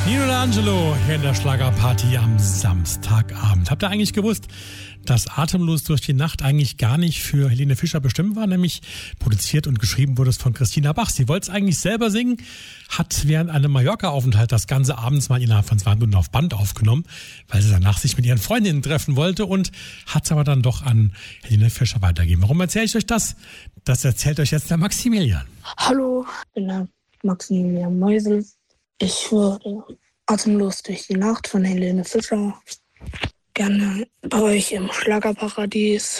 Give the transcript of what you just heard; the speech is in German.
Nino D'Angelo hier in der Schlagerparty am Samstagabend. Habt ihr eigentlich gewusst, dass Atemlos durch die Nacht eigentlich gar nicht für Helene Fischer bestimmt war? Nämlich produziert und geschrieben wurde es von Christina Bach. Sie wollte es eigentlich selber singen, hat während einem Mallorca-Aufenthalt das Ganze abends mal innerhalb von 2 Minuten auf Band aufgenommen, weil sie danach sich mit ihren Freundinnen treffen wollte und hat es aber dann doch an Helene Fischer weitergegeben. Warum erzähle ich euch das? Das erzählt euch jetzt der Maximilian. Hallo, ich bin der Maximilian Meusel. Ich würde Atemlos durch die Nacht von Helene Fischer gerne bei euch im Schlagerparadies